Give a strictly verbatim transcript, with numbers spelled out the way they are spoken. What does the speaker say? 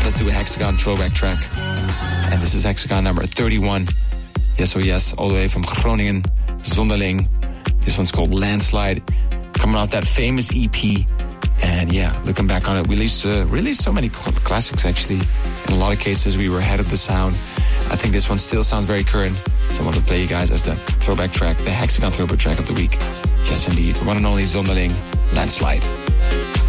let's do a Hexagon throwback track. And this is Hexagon number thirty-one. Yes, oh yes, all the way from Groningen, Zonderling. This one's called Landslide. Coming off that famous E P. And yeah, looking back on it, we released, uh, released so many cl- classics actually. In a lot of cases, we were ahead of the sound. I think this one still sounds very current. So I want to play you guys as the throwback track, the Hexagon throwback track of the week. Yes, indeed. The one and only Zonderling, Landslide.